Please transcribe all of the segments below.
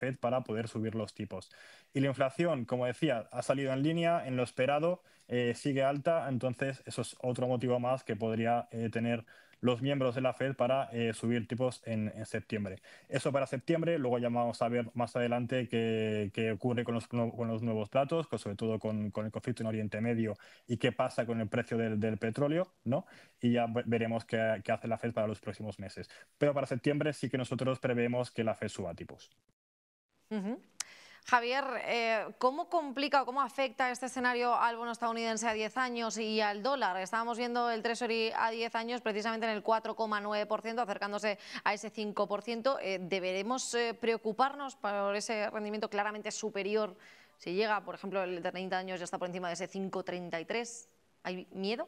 Fed para poder subir los tipos. Y la inflación, como decía, ha salido en línea, en lo esperado, sigue alta, entonces eso es otro motivo más que podría tener los miembros de la Fed para subir tipos en septiembre. Eso para septiembre, luego ya vamos a ver más adelante qué ocurre con los nuevos datos, sobre todo con el conflicto en Oriente Medio y qué pasa con el precio del petróleo, ¿no? Y ya veremos qué hace la Fed para los próximos meses. Pero para septiembre sí que nosotros preveemos que la Fed suba tipos. Javier, ¿cómo complica o cómo afecta este escenario al bono estadounidense a 10 años y al dólar? Estábamos viendo el Treasury a 10 años precisamente en el 4,9%, acercándose a ese 5%. ¿Deberemos preocuparnos por ese rendimiento claramente superior si llega, por ejemplo, el de 30 años ya está por encima de ese 5,33? ¿Hay miedo?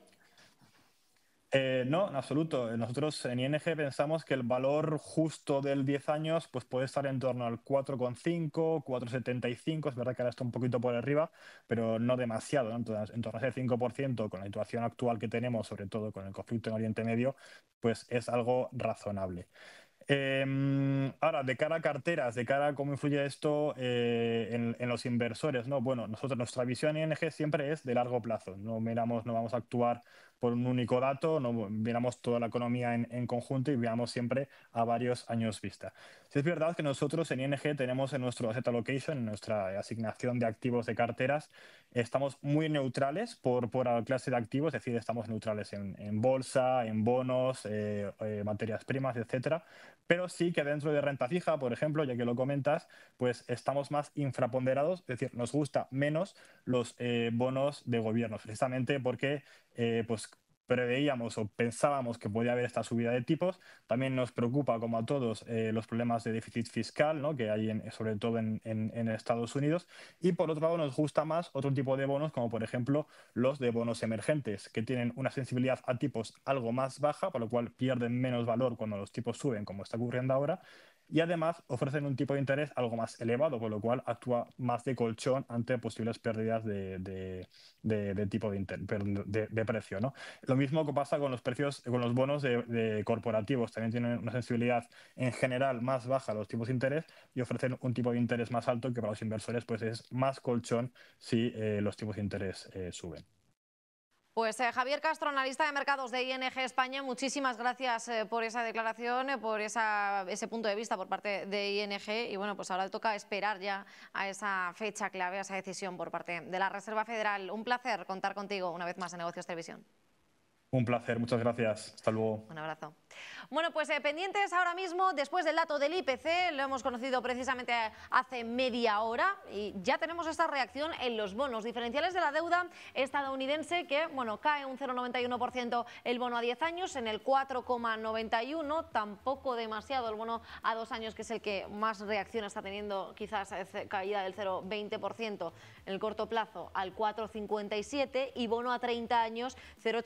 No, en absoluto. Nosotros en ING pensamos que el valor justo del 10 años pues puede estar en torno al 4,5, 4,75. Es verdad que ahora está un poquito por arriba, pero no demasiado, ¿no? Entonces, en torno a ese 5%, con la situación actual que tenemos, sobre todo con el conflicto en Oriente Medio, pues es algo razonable. Ahora, de cara a carteras, de cara a cómo influye esto en los inversores, ¿no? Bueno, nuestra visión en ING siempre es de largo plazo. No vamos a actuar por un único dato, no miramos toda la economía en conjunto y veamos siempre a varios años vista. Sí es verdad que nosotros en ING tenemos en nuestro asset allocation, en nuestra asignación de activos de carteras, estamos muy neutrales por la clase de activos, es decir, estamos neutrales en bolsa, en bonos, materias primas, etcétera. Pero sí que dentro de renta fija, por ejemplo, ya que lo comentas, pues estamos más infraponderados, es decir, nos gusta menos los bonos de gobierno, precisamente porque pues preveíamos o pensábamos que podía haber esta subida de tipos. También nos preocupa, como a todos, los problemas de déficit fiscal, ¿no? Que hay sobre todo en Estados Unidos. Y por otro lado, nos gusta más otro tipo de bonos, como por ejemplo los de bonos emergentes, que tienen una sensibilidad a tipos algo más baja, por lo cual pierden menos valor cuando los tipos suben, como está ocurriendo ahora. Y además ofrecen un tipo de interés algo más elevado, con lo cual actúa más de colchón ante posibles pérdidas de tipo de precio, ¿no? Lo mismo que pasa con los precios, con los bonos de corporativos. También tienen una sensibilidad en general más baja a los tipos de interés y ofrecen un tipo de interés más alto que para los inversores pues es más colchón si los tipos de interés suben. Pues Javier Castro, analista de mercados de ING España, muchísimas gracias por esa declaración, por ese punto de vista por parte de ING. Y bueno, pues ahora toca esperar ya a esa fecha clave, a esa decisión por parte de la Reserva Federal. Un placer contar contigo una vez más en Negocios Televisión. Un placer, muchas gracias. Hasta luego. Un abrazo. Bueno, pues pendientes ahora mismo, después del dato del IPC, lo hemos conocido precisamente hace media hora y ya tenemos esta reacción en los bonos diferenciales de la deuda estadounidense que, bueno, cae un 0,91% el bono a 10 años en el 4,91, tampoco demasiado el bono a 2 años, que es el que más reacción está teniendo, quizás caída del 0,20% en el corto plazo al 4,57 y bono a 30 años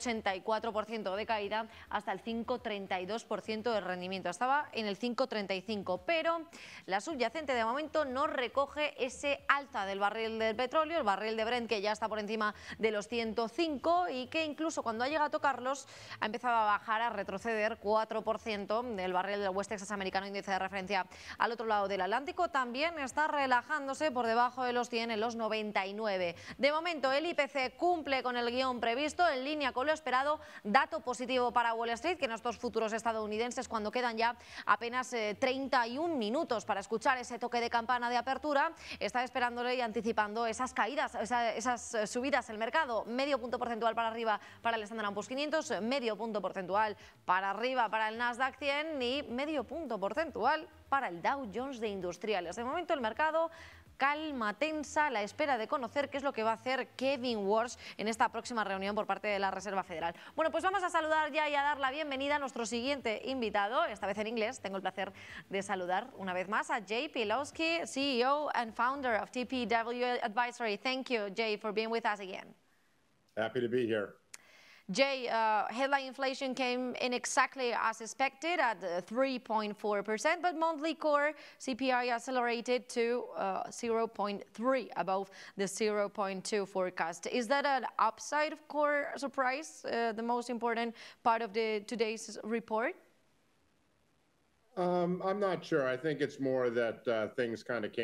0,84% de caída hasta el 5,32% de rendimiento. Estaba en el 5,35, pero la subyacente de momento no recoge ese alza del barril del petróleo, el barril de Brent que ya está por encima de los 105 y que incluso cuando ha llegado a tocarlos ha empezado a bajar, a retroceder 4% del barril del West Texas americano, índice de referencia al otro lado del Atlántico, también está relajándose por debajo de los 100 en los 99. De momento el IPC cumple con el guión previsto, en línea con lo esperado, dato positivo para Wall Street, que en estos futuros estadounidenses, cuando quedan ya apenas 31 minutos para escuchar ese toque de campana de apertura, está esperándole y anticipando esas caídas, esas subidas. El mercado, medio punto porcentual para arriba para el Standard & Poor's 500, medio punto porcentual para arriba para el Nasdaq 100 y medio punto porcentual para el Dow Jones de Industriales. De momento el mercado calma tensa a la espera de conocer qué es lo que va a hacer Kevin Warsh en esta próxima reunión por parte de la Reserva Federal. Bueno, pues vamos a saludar ya y a dar la bienvenida a nuestro siguiente invitado, esta vez en inglés. Tengo el placer de saludar una vez más a Jay Pilowsky, CEO and founder of TPW Advisory. Thank you, Jay, for being with us again. Happy to be here. Jay, headline inflation came in exactly as expected at 3.4%, but monthly core CPI accelerated to 0.3, above the 0.2 forecast. Is that an upside of core surprise, the most important part of today's report? I'm not sure. I think it's more that things kind of came